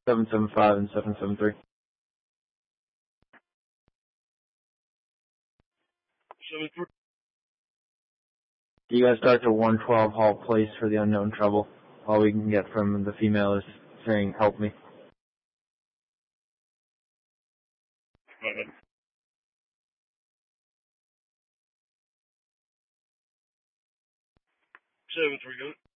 775 and 773. 73. You guys start to 112 Hall Place for the unknown trouble. All we can get from the female is saying, "Help me." Right. 73, go.